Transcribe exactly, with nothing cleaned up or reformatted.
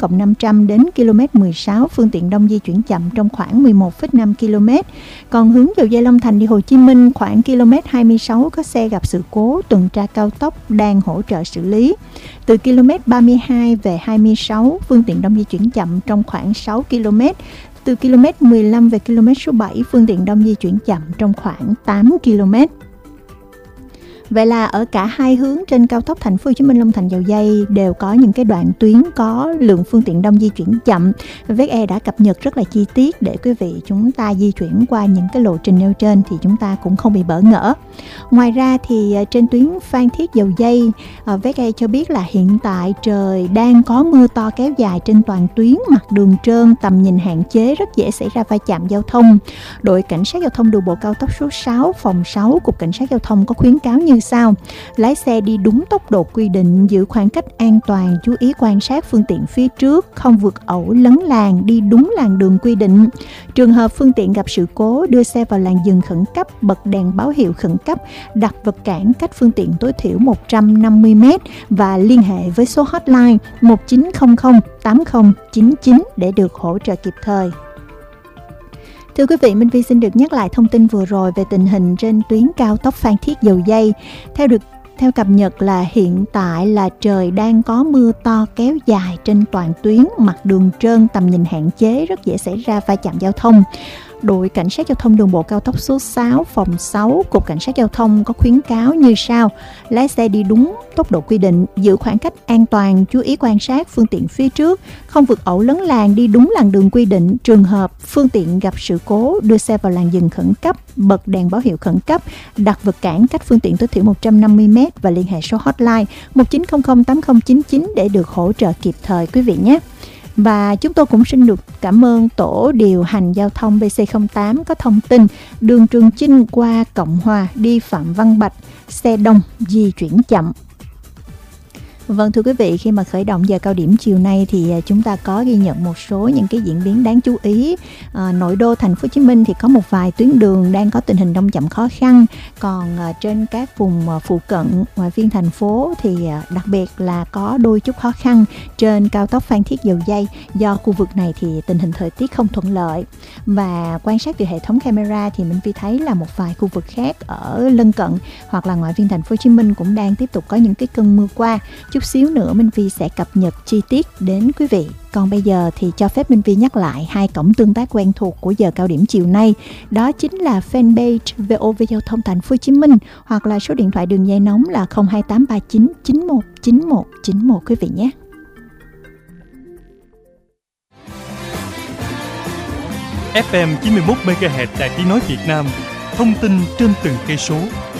cộng năm trăm đến ki lô mét mười sáu, phương tiện đông di chuyển chậm trong khoảng mười một phẩy năm ki lô mét. Còn hướng dầu dây Long Thành đi Hồ Chí Minh khoảng km hai mươi sáu có xe gặp sự cố, tuần tra cao tốc đang hỗ trợ xử lý. Từ km ba mươi hai về hai mươi sáu, phương tiện đông di chuyển chậm trong khoảng sáu ki lô mét. Từ km mười lăm về km số bảy, phương tiện đông di chuyển chậm trong khoảng tám ki lô mét. Vậy là ở cả hai hướng trên cao tốc Thành phố Hồ Chí Minh Long Thành Dầu Giây đều có những cái đoạn tuyến có lượng phương tiện đông di chuyển chậm. vê kép e đã cập nhật rất là chi tiết để quý vị chúng ta di chuyển qua những cái lộ trình nêu trên thì chúng ta cũng không bị bỡ ngỡ. Ngoài ra thì trên tuyến Phan Thiết Dầu Giây, vê kép e cho biết là hiện tại trời đang có mưa to kéo dài trên toàn tuyến, mặt đường trơn, tầm nhìn hạn chế, rất dễ xảy ra va chạm giao thông. Đội Cảnh sát Giao thông Đường bộ Cao tốc số sáu, phòng sáu, Cục Cảnh sát Giao thông có khuyến cáo như sau: lái xe đi đúng tốc độ quy định, giữ khoảng cách an toàn, chú ý quan sát phương tiện phía trước, không vượt ẩu lấn làn, đi đúng làn đường quy định. Trường hợp phương tiện gặp sự cố, đưa xe vào làn dừng khẩn cấp, bật đèn báo hiệu khẩn cấp, đặt vật cản cách phương tiện tối thiểu một trăm năm mươi mét và liên hệ với số hotline một chín không không tám không chín chín để được hỗ trợ kịp thời. Thưa quý vị, Minh Phi xin được nhắc lại thông tin vừa rồi về tình hình trên tuyến cao tốc Phan Thiết Dầu Giây. Theo được theo cập nhật là hiện tại là trời đang có mưa to kéo dài trên toàn tuyến, mặt đường trơn, tầm nhìn hạn chế, rất dễ xảy ra va chạm giao thông. Đội Cảnh sát Giao thông Đường bộ Cao tốc số sáu, phòng sáu, Cục Cảnh sát Giao thông có khuyến cáo như sau: lái xe đi đúng tốc độ quy định, giữ khoảng cách an toàn, chú ý quan sát phương tiện phía trước, không vượt ẩu lấn làn, đi đúng làn đường quy định. Trường hợp phương tiện gặp sự cố, đưa xe vào làn dừng khẩn cấp, bật đèn báo hiệu khẩn cấp, đặt vật cản cách phương tiện tối thiểu một trăm năm mươi mét và liên hệ số hotline một chín không không tám không chín chín để được hỗ trợ kịp thời quý vị nhé. Và chúng tôi cũng xin được cảm ơn Tổ điều hành giao thông bê xê không tám có thông tin đường Trường Chinh qua Cộng Hòa đi Phạm Văn Bạch, xe đông di chuyển chậm. Vâng, thưa quý vị, khi mà khởi động giờ cao điểm chiều nay thì chúng ta có ghi nhận một số những cái diễn biến đáng chú ý. À, nội đô Thành phố Hồ Chí Minh thì có một vài tuyến đường đang có tình hình đông chậm khó khăn, còn à, trên các vùng à, phụ cận ngoài viên thành phố thì à, đặc biệt là có đôi chút khó khăn trên cao tốc Phan Thiết Dầu Giây, do khu vực này thì tình hình thời tiết không thuận lợi. Và quan sát từ hệ thống camera thì mình Phi thấy là một vài khu vực khác ở lân cận hoặc là ngoại viên Thành phố Hồ Chí Minh cũng đang tiếp tục có những cái cơn mưa qua. Chút xíu nữa Minh Phi sẽ cập nhật chi tiết đến quý vị. Còn bây giờ thì cho phép Minh Phi nhắc lại hai cổng tương tác quen thuộc của giờ cao điểm chiều nay. Đó chính là fanpage vê o vê Giao thông Thành phố Hồ Chí Minh hoặc là số điện thoại đường dây nóng là không hai tám ba chín chín một chín một chín một quý vị nhé. ép em chín mươi mốt mê ga héc Đài Tiếng nói Việt Nam, thông tin trên từng cây số.